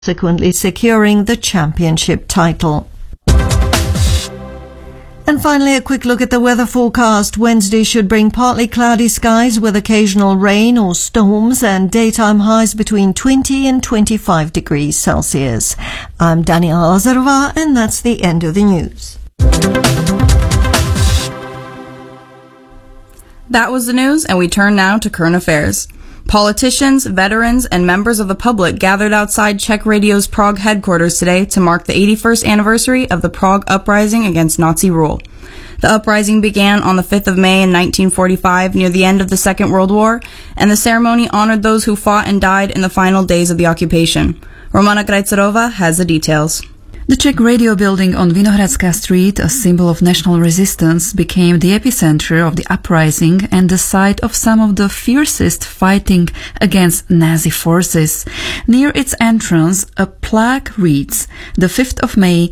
subsequently securing the championship title. And finally, a quick look at the weather forecast. Wednesday should bring partly cloudy skies with occasional rain or storms and daytime highs between 20 and 25 degrees Celsius. I'm Daniela Lazarova, and that's the end of the news. That was the news, and we turn now to current affairs. Politicians, veterans, and members of the public gathered outside Czech Radio's Prague headquarters today to mark the 81st anniversary of the Prague Uprising against Nazi rule. The uprising began on the 5th of May in 1945 near the end of the Second World War, and the ceremony honored those who fought and died in the final days of the occupation. Romana Krajcerova has the details. The Czech Radio building on Vinohradska Street, a symbol of national resistance, became the epicenter of the uprising and the site of some of the fiercest fighting against Nazi forces. Near its entrance, a plaque reads, "The 5th of May,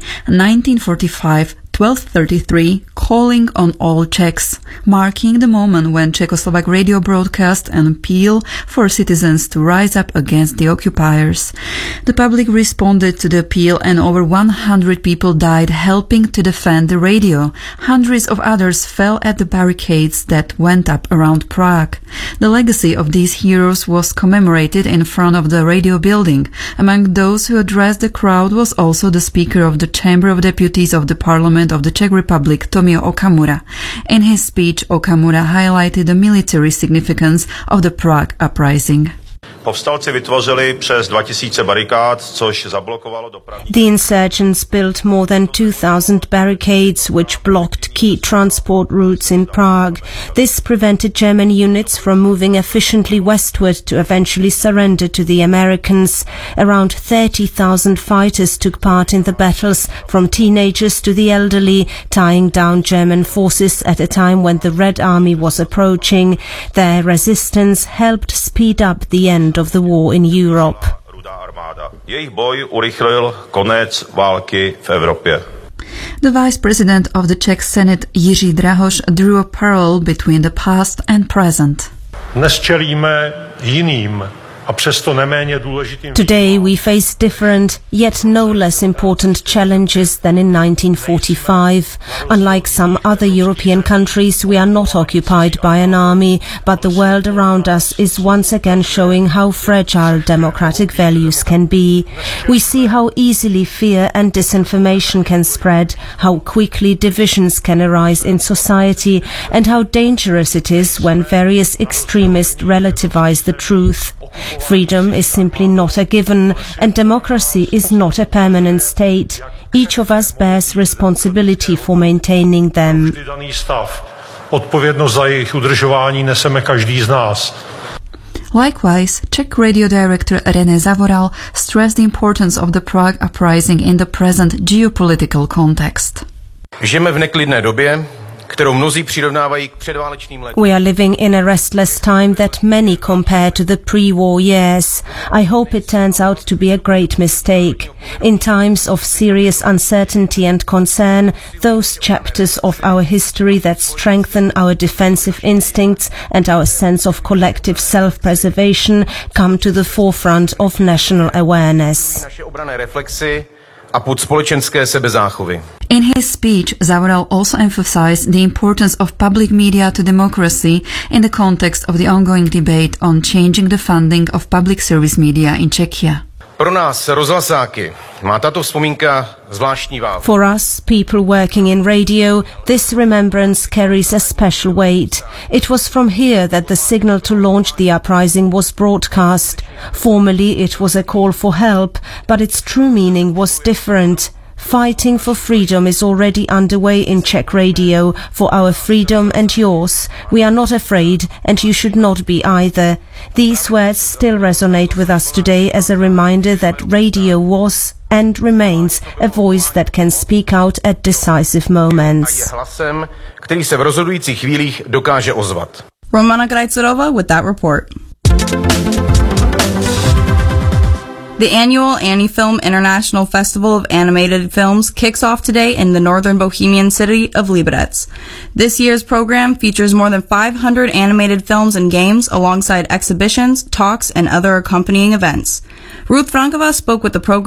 1945, 12:33, calling on all Czechs," marking the moment when Czechoslovak radio broadcast an appeal for citizens to rise up against the occupiers. The public responded to the appeal and over 100 people died helping to defend the radio. Hundreds of others fell at the barricades that went up around Prague. The legacy of these heroes was commemorated in front of the radio building. Among those who addressed the crowd was also the Speaker of the Chamber of Deputies of the Parliament of the Czech Republic, Tomio Okamura. In his speech, Okamura highlighted the military significance of the Prague uprising. Povstalci vytvořili přes 2000 barikád, což zablokovalo dopravní. The insurgents built more than 2,000 barricades which blocked key transport routes in Prague. This prevented German units from moving efficiently westward to eventually surrender to the Americans. Around 30,000 fighters took part in the battles, from teenagers to the elderly, tying down German forces at a time when the Red Army was approaching. Their resistance helped speed up the end of the war in Europe. Jejich boj urychlil konec války v Evropě. The Vice President of the Czech Senate, Jiří Drahoš, drew a parallel between the past and present. Dnes čelíme jiným a přesto neméně důležitým. Today we face different, yet no less important challenges than in 1945. Unlike some other European countries, we are not occupied by an army, but the world around us is once again showing how fragile democratic values can be. We see how easily fear and disinformation can spread, how quickly divisions can arise in society, and how dangerous it is when various extremists relativize the truth. Freedom is simply not a given, and democracy is not a permanent state. Each of us bears responsibility for maintaining them. Odpovědnost za jejich udržování neseme každý z nás. Likewise, Czech radio director René Zavoral stressed the importance of the Prague uprising in the present geopolitical context. Žijeme v neklidné době, kterou mnozí přirovnávají k předválečným letům. We are living in a restless time that many compare to the pre-war years. I hope it turns out to be a great mistake. In times of serious uncertainty and concern, those chapters of our history that strengthen our defensive instincts and our sense of collective self-preservation come to the forefront of national awareness. Naše obranné reflexy a pod společenské sebezáchovy. In his speech, Zavoral also emphasized the importance of public media to democracy in the context of the ongoing debate on changing the funding of public service media in Czechia. Pro nás, rozhlasáky, má tato vzpomínka zvláštní váhu. For us, people working in radio, this remembrance carries a special weight. It was from here that the signal to launch the uprising was broadcast. Formerly, it was a call for help, but its true meaning was different. Fighting for freedom is already underway in Czech radio, for our freedom and yours. We are not afraid, and you should not be either. These words still resonate with us today as a reminder that radio was and remains a voice that can speak out at decisive moments. A je hlasem, který se v rozhodujících chvílích dokáže ozvat. Romana Krajcerova with that report. The annual Anifilm International Festival of Animated Films kicks off today in the northern Bohemian city of Liberec. This year's program features more than 500 animated films and games alongside exhibitions, talks, and other accompanying events. Ruth Frankova spoke with the program